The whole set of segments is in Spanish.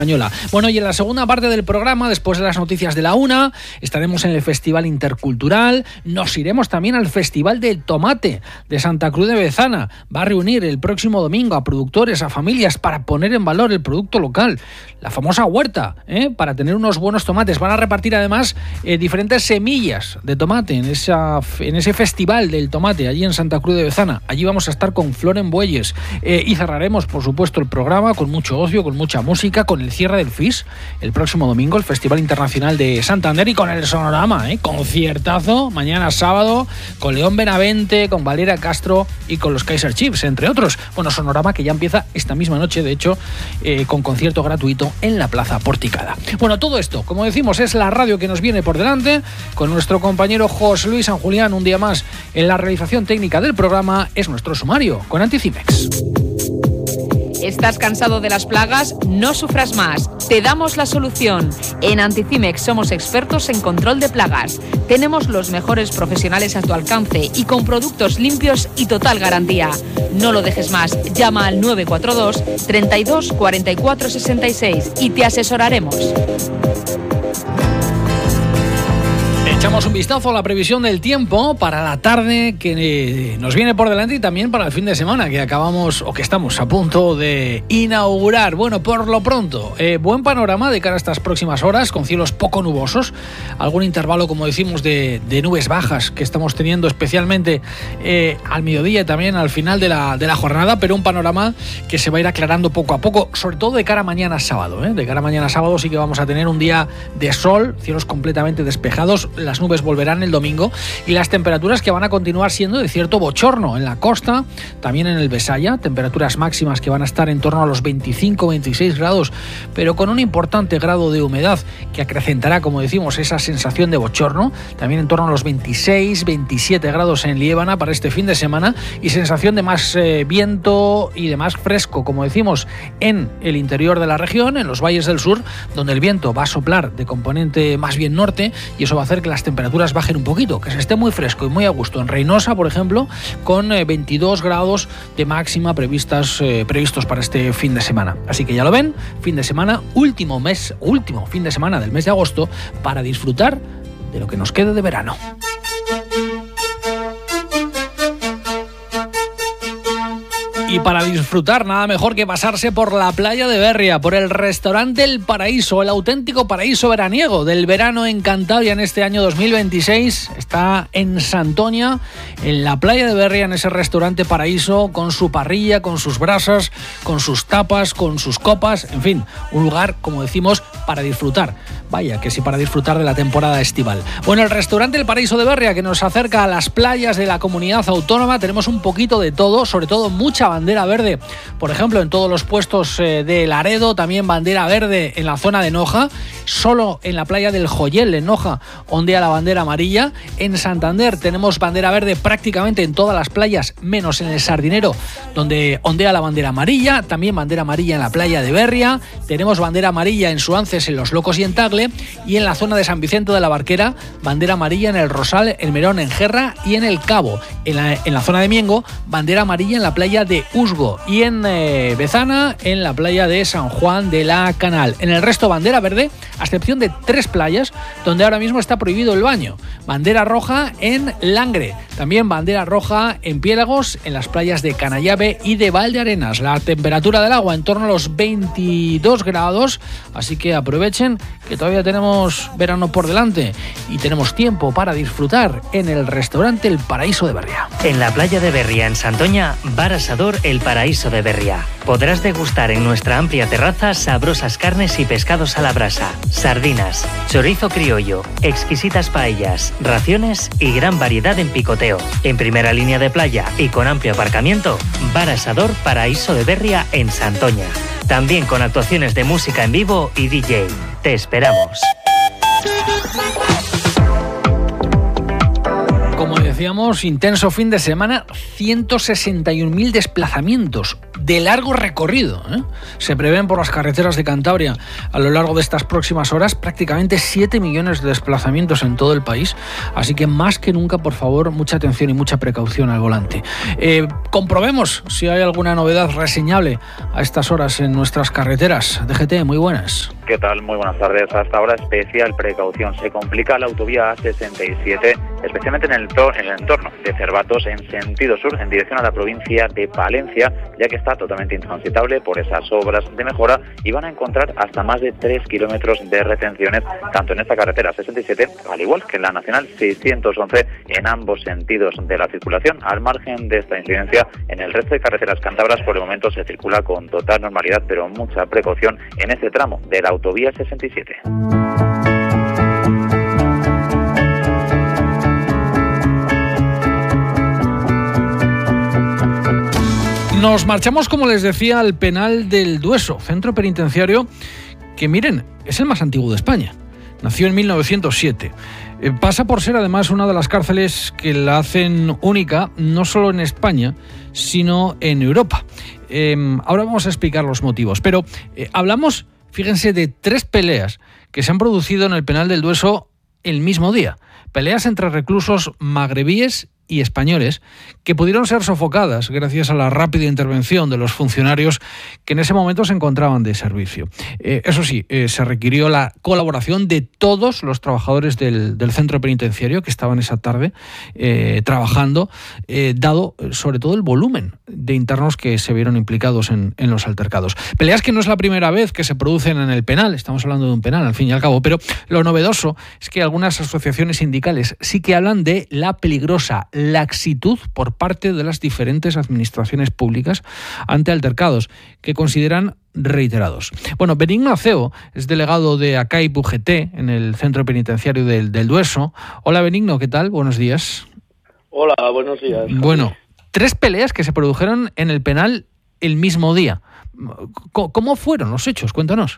Española. Bueno, y en la segunda parte del programa, después de las noticias de la 1, estaremos en el Festival Intercultural. Nos iremos también al Festival del Tomate de Santa Cruz de Bezana. Va a reunir el próximo domingo a productores, a familias, para poner en valor el producto local. La famosa huerta, para tener unos buenos tomates. Van a repartir además diferentes semillas de tomate en ese Festival del Tomate, allí en Santa Cruz de Bezana. Allí vamos a estar con Floren Bueyes. Y cerraremos, por supuesto, el programa con mucho ocio, con mucha música, con el cierre del FIS el próximo domingo, el Festival Internacional de Santander, y con el Sonorama, conciertazo mañana sábado con León Benavente, con Valeria Castro y con los Kaiser Chiefs, entre otros. Bueno, Sonorama que ya empieza esta misma noche, de hecho, con concierto gratuito en la Plaza Porticada. Bueno, todo esto, como decimos, es la radio que nos viene por delante, con nuestro compañero José Luis San Julián un día más en la realización técnica del programa. Es nuestro sumario con Anticimex. ¿Estás cansado de las plagas? No sufras más. Te damos la solución. En Anticimex somos expertos en control de plagas. Tenemos los mejores profesionales a tu alcance y con productos limpios y total garantía. No lo dejes más. Llama al 942 32 44 66 y te asesoraremos. Echamos un vistazo a la previsión del tiempo para la tarde que nos viene por delante y también para el fin de semana que acabamos o que estamos a punto de inaugurar. Bueno, por lo pronto, buen panorama de cara a estas próximas horas, con cielos poco nubosos, algún intervalo, como decimos, de nubes bajas que estamos teniendo especialmente al mediodía y también al final de la jornada, pero un panorama que se va a ir aclarando poco a poco, sobre todo de cara a mañana sábado. De cara a mañana sábado sí que vamos a tener un día de sol, cielos completamente despejados. Las nubes volverán el domingo y las temperaturas que van a continuar siendo de cierto bochorno en la costa, también en el Besaya, temperaturas máximas que van a estar en torno a los 25-26 grados, pero con un importante grado de humedad que acrecentará, como decimos, esa sensación de bochorno, también en torno a los 26-27 grados en Liébana para este fin de semana, y sensación de más viento y de más fresco, como decimos, en el interior de la región, en los valles del sur, donde el viento va a soplar de componente más bien norte, y eso va a hacer que las temperaturas bajen un poquito, que se esté muy fresco y muy a gusto. En Reynosa, por ejemplo, con 22 grados de máxima previstos para este fin de semana. Así que ya lo ven, fin de semana, último fin de semana del mes de agosto, para disfrutar de lo que nos quede de verano. Y para disfrutar, nada mejor que pasarse por la playa de Berria, por el restaurante El Paraíso, el auténtico paraíso veraniego del verano en Cantabria en este año 2026. Está en Santoña, en la playa de Berria, en ese restaurante Paraíso, con su parrilla, con sus brasas, con sus tapas, con sus copas, en fin, un lugar, como decimos, para disfrutar. Vaya, que sí, para disfrutar de la temporada estival. Bueno, el restaurante El Paraíso de Berria, que nos acerca a las playas de la comunidad autónoma, tenemos un poquito de todo, sobre todo mucha bandera verde. Por ejemplo, en todos los puestos de Laredo, también bandera verde en la zona de Noja. Solo en la playa del Joyel, en Noja, ondea la bandera amarilla. En Santander tenemos bandera verde prácticamente en todas las playas, menos en el Sardinero, donde ondea la bandera amarilla. También bandera amarilla en la playa de Berria. Tenemos bandera amarilla en Suances, en Los Locos y en Tagle. Y en la zona de San Vicente de la Barquera, bandera amarilla en el Rosal, el Merón, en Gerra y en el Cabo. En la zona de Miengo, bandera amarilla en la playa de Usgo, y en Bezana, en la playa de San Juan de la Canal. En el resto, bandera verde, a excepción de 3 playas donde ahora mismo está prohibido el baño. Bandera roja en Langre, también bandera roja en Piélagos, en las playas de Canallave y de Valdearenas. La temperatura del agua en torno a los 22 grados, así que aprovechen que todavía tenemos verano por delante y tenemos tiempo para disfrutar en el restaurante El Paraíso de Berria. En la playa de Berria, en Santoña, Bar Asador El Paraíso de Berria. Podrás degustar en nuestra amplia terraza sabrosas carnes y pescados a la brasa, sardinas, chorizo criollo, exquisitas paellas, raciones y gran variedad en picoteo. En primera línea de playa y con amplio aparcamiento, Bar Asador Paraíso de Berria en Santoña. También con actuaciones de música en vivo y DJ. Te esperamos. Como decíamos, intenso fin de semana, 161.000 desplazamientos de largo recorrido, ¿eh? Se prevén por las carreteras de Cantabria a lo largo de estas próximas horas prácticamente 7 millones de desplazamientos en todo el país, así que más que nunca, por favor, mucha atención y mucha precaución al volante. Comprobemos si hay alguna novedad reseñable a estas horas en nuestras carreteras. DGT, muy buenas. ¿Qué tal? Muy buenas tardes. Hasta ahora especial precaución. Se complica la autovía A67, especialmente en el entorno de Cervatos en sentido sur, en dirección a la provincia de Palencia, ya que está totalmente intransitable por esas obras de mejora y van a encontrar hasta más de 3 kilómetros de retenciones, tanto en esta carretera 67, al igual que en la Nacional 611, en ambos sentidos de la circulación. Al margen de esta incidencia, en el resto de carreteras cántabras por el momento se circula con total normalidad, pero mucha precaución en este tramo de la autovía 67. Nos marchamos, como les decía, al penal del Dueso, centro penitenciario que, miren, es el más antiguo de España. Nació en 1907. Pasa por ser además una de las cárceles que la hacen única, no solo en España, sino en Europa. Ahora vamos a explicar los motivos, pero hablamos, fíjense, de 3 peleas que se han producido en el penal del Dueso el mismo día. Peleas entre reclusos magrebíes y españoles que pudieron ser sofocadas gracias a la rápida intervención de los funcionarios que en ese momento se encontraban de servicio. Eso sí, se requirió la colaboración de todos los trabajadores del centro penitenciario que estaban esa tarde trabajando, dado sobre todo el volumen de internos que se vieron implicados en los altercados. Peleas que no es la primera vez que se producen en el penal, estamos hablando de un penal al fin y al cabo, pero lo novedoso es que algunas asociaciones sindicales sí que hablan de la peligrosa laxitud por parte de las diferentes administraciones públicas ante altercados que consideran reiterados. Bueno, Benigno Aceo es delegado de ACAIP UGT en el centro penitenciario del Dueso. Hola Benigno, ¿qué tal? Buenos días. Hola, buenos días. Bueno, 3 peleas que se produjeron en el penal el mismo día. ¿Cómo fueron los hechos? Cuéntanos.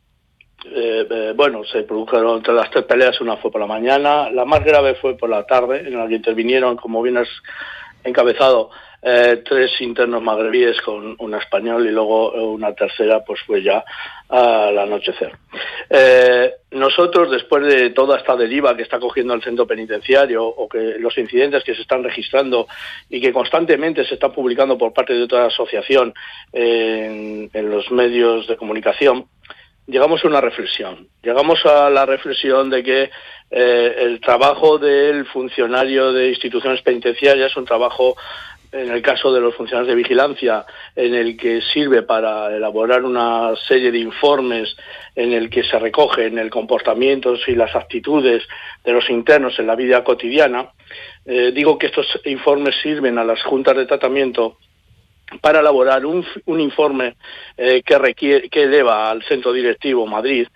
Bueno, se produjeron entre las 3 peleas, una fue por la mañana, la más grave fue por la tarde, en la que intervinieron, como bien has encabezado, 3 internos magrebíes con un español y luego una tercera pues fue ya al anochecer. Nosotros, después de toda esta deriva que está cogiendo el centro penitenciario o que los incidentes que se están registrando y que constantemente se están publicando por parte de otra asociación en los medios de comunicación, llegamos a una reflexión. Llegamos a la reflexión de que el trabajo del funcionario de instituciones penitenciarias es un trabajo, en el caso de los funcionarios de vigilancia, en el que sirve para elaborar una serie de informes en el que se recogen el comportamiento y las actitudes de los internos en la vida cotidiana. Digo que estos informes sirven a las juntas de tratamiento para elaborar un informe que eleva al centro directivo Madrid,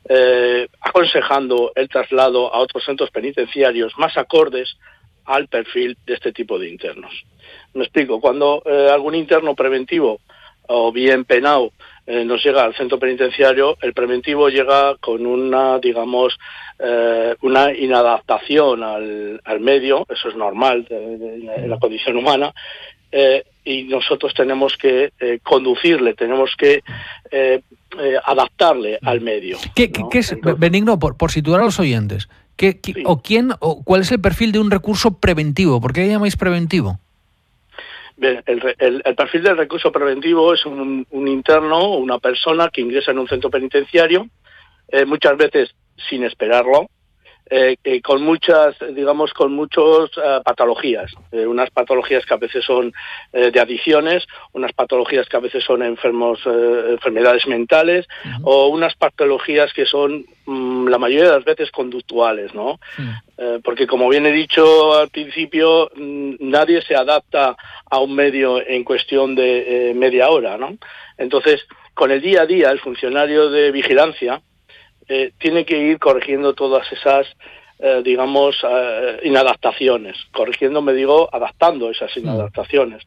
aconsejando el traslado a otros centros penitenciarios más acordes al perfil de este tipo de internos. Me explico, cuando algún interno preventivo o bien penado nos llega al centro penitenciario, el preventivo llega con una, digamos, una inadaptación al medio, eso es normal en la condición humana, y nosotros tenemos que conducirle, tenemos que adaptarle al medio. ¿Qué es, entonces, Benigno, por situar a los oyentes, sí, cuál es el perfil de un recurso preventivo? ¿Por qué le llamáis preventivo? Bien, el perfil del recurso preventivo es un interno, una persona que ingresa en un centro penitenciario, muchas veces sin esperarlo, con muchas patologías, unas patologías que a veces son de adicciones, unas patologías que a veces son enfermedades mentales, o unas patologías que son la mayoría de las veces conductuales, ¿no? Porque como bien he dicho al principio, nadie se adapta a un medio en cuestión de media hora, ¿no? Entonces, con el día a día, el funcionario de vigilancia tiene que ir corrigiendo todas esas, inadaptaciones. Corrigiendo, adaptando esas inadaptaciones.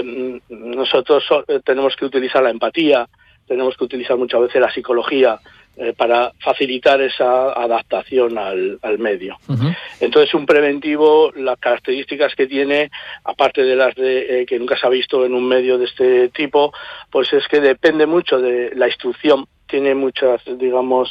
Nosotros tenemos que utilizar la empatía, tenemos que utilizar muchas veces la psicología para facilitar esa adaptación al medio. Uh-huh. Entonces, un preventivo, las características que tiene, aparte de las de que nunca se ha visto en un medio de este tipo, pues es que depende mucho de la instrucción. Tiene muchas, digamos,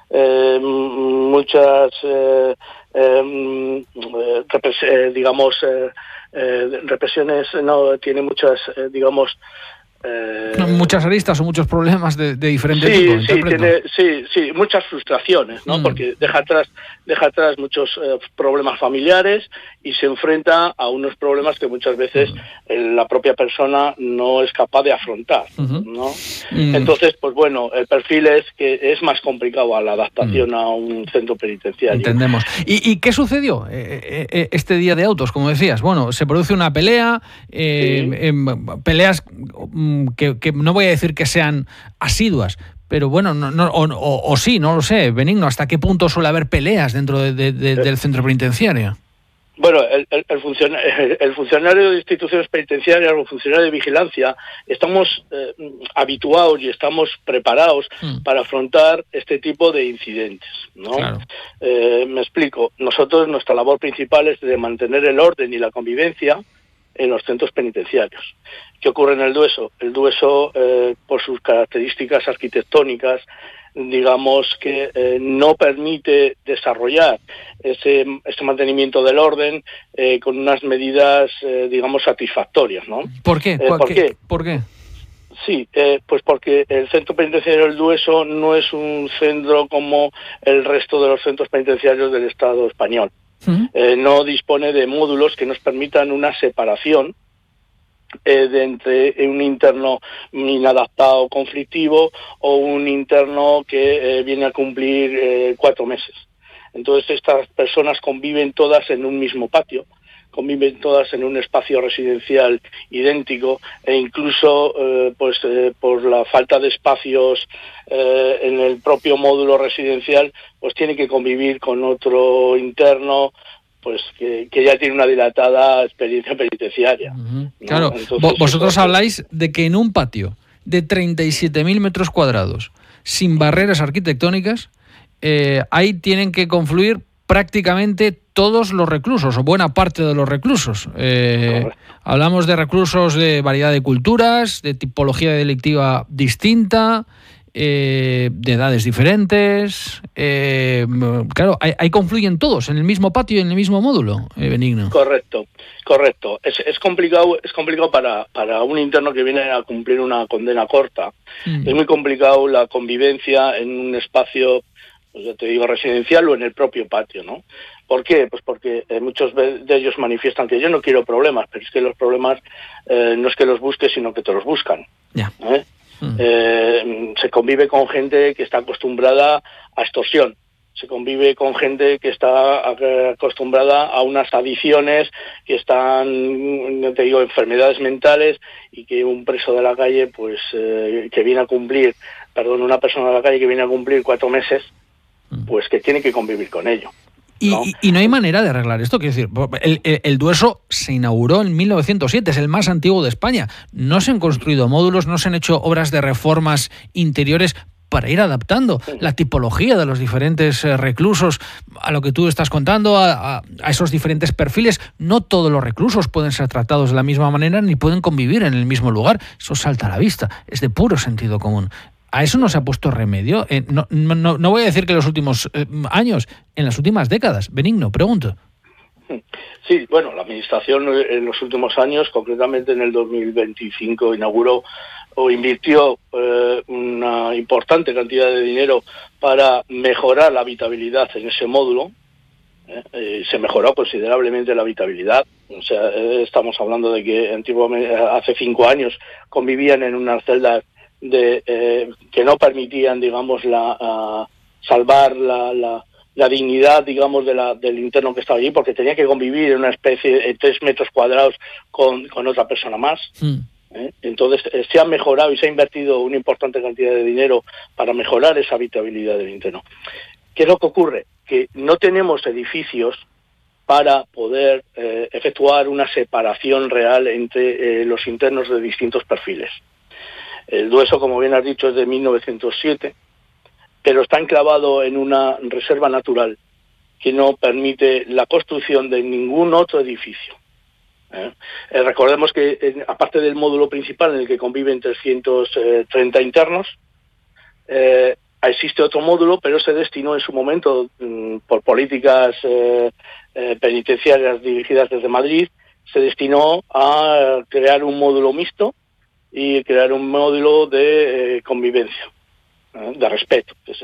represiones, no, tiene muchas, digamos, muchas aristas o muchos problemas de diferente tipo. Sí, muchas frustraciones, ¿no? Porque deja atrás muchos problemas familiares y se enfrenta a unos problemas que muchas veces la propia persona no es capaz de afrontar, ¿no? Entonces, pues bueno, el perfil es que es más complicado a la adaptación a un centro penitenciario. Entendemos. ¿Y qué sucedió este día de autos? Como decías, bueno, se produce una pelea, peleas que no voy a decir que sean asiduas, pero bueno, o sí, no lo sé, Benigno, ¿hasta qué punto suele haber peleas dentro del centro penitenciario? Bueno, el funcionario de instituciones penitenciarias o funcionario de vigilancia estamos habituados y estamos preparados para afrontar este tipo de incidentes, ¿no? Claro. Me explico. Nosotros, nuestra labor principal es de mantener el orden y la convivencia en los centros penitenciarios. ¿Qué ocurre en el Dueso? El Dueso, por sus características arquitectónicas, digamos que no permite desarrollar ese mantenimiento del orden con unas medidas, digamos, satisfactorias, ¿no? ¿Por qué? ¿Por qué? Sí, pues porque el centro penitenciario del Dueso no es un centro como el resto de los centros penitenciarios del Estado español. No dispone de módulos que nos permitan una separación de entre un interno inadaptado conflictivo o un interno que viene a cumplir 4 meses. Entonces estas personas conviven todas en un mismo patio, conviven todas en un espacio residencial idéntico e incluso por la falta de espacios en el propio módulo residencial, pues tiene que convivir con otro interno pues que ya tiene una dilatada experiencia penitenciaria. ¿No? Claro, entonces, vosotros habláis de que en un patio de 37.000 metros cuadrados, sin barreras arquitectónicas, ahí tienen que confluir prácticamente todos los reclusos, o buena parte de los reclusos. Hablamos de reclusos de variedad de culturas, de tipología delictiva distinta, de edades diferentes. Claro, ahí confluyen todos en el mismo patio y en el mismo módulo, Benigno. Correcto. Es complicado para un interno que viene a cumplir una condena corta. Es muy complicado la convivencia en un espacio, pues ya te digo, residencial o en el propio patio, ¿no? ¿Por qué? Pues porque muchos de ellos manifiestan que yo no quiero problemas, pero es que los problemas no es que los busques, sino que te los buscan. Ya. Se convive con gente que está acostumbrada a extorsión, se convive con gente que está acostumbrada a unas adicciones que están, no te digo, enfermedades mentales, y que un preso de la calle, pues que viene a cumplir, una persona de la calle que viene a cumplir 4 meses, pues que tiene que convivir con ello. ¿No? Y no hay manera de arreglar esto. Quiero decir, el Dueso se inauguró en 1907, es el más antiguo de España. No se han construido módulos, no se han hecho obras de reformas interiores para ir adaptando la tipología de los diferentes reclusos a lo que tú estás contando, a esos diferentes perfiles. No todos los reclusos pueden ser tratados de la misma manera ni pueden convivir en el mismo lugar. Eso salta a la vista, es de puro sentido común. ¿A eso no se ha puesto remedio? No voy a decir que en los últimos años, en las últimas décadas. Benigno, pregunto. Sí, bueno, la Administración en los últimos años, concretamente en el 2025, inauguró o invirtió una importante cantidad de dinero para mejorar la habitabilidad en ese módulo. Se mejoró considerablemente la habitabilidad. O sea, estamos hablando de que antiguamente, hace 5 años, convivían en unas celdas que no permitían, digamos, salvar la dignidad, digamos, del interno que estaba allí, porque tenía que convivir en una especie de 3 metros cuadrados con otra persona más. Entonces se ha mejorado y se ha invertido una importante cantidad de dinero para mejorar esa habitabilidad del interno. ¿Qué es lo que ocurre? Que no tenemos edificios para poder efectuar una separación real entre los internos de distintos perfiles. El Dueso, como bien has dicho, es de 1907, pero está enclavado en una reserva natural que no permite la construcción de ningún otro edificio. Recordemos que, aparte del módulo principal en el que conviven 330 internos, existe otro módulo, pero se destinó en su momento, por políticas penitenciarias dirigidas desde Madrid, se destinó a crear un módulo mixto y crear un módulo de convivencia, de respeto, que es